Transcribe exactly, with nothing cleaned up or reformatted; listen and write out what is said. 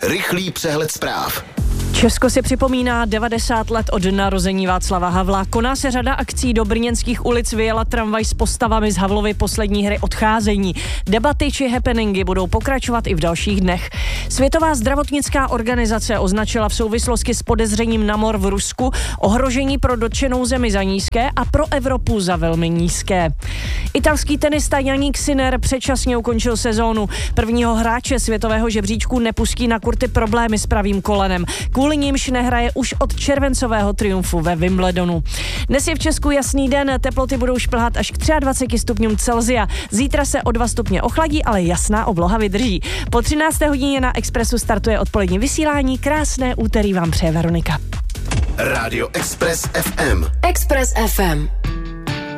rychlý přehled zpráv. Česko si připomíná devadesát let od narození Václava Havla. Koná se řada akcí, do brněnských ulic vyjela tramvaj s postavami z Havlovy poslední hry Odcházení. Debaty či happeningy budou pokračovat i v dalších dnech. Světová zdravotnická organizace označila v souvislosti s podezřením na mor v Rusku ohrožení pro dotčenou zemi za nízké a pro Evropu za velmi nízké. Italský tenista Jannik Sinner předčasně ukončil sezónu. Prvního hráče světového žebříčku nepustí na kurty problémy s pravým kolenem. Kvůli nímž nehraje už od červencového triumfu ve Wimbledonu. Dnes je v Česku jasný den, teploty budou šplhat až k dvaceti třem stupňům Celsia. Zítra se o dva stupně ochladí, ale jasná obloha vydrží. Po třinácté hodině na Expressu startuje odpolední vysílání. Krásné úterý vám přeje Veronika. Rádio Express F M. Express F M.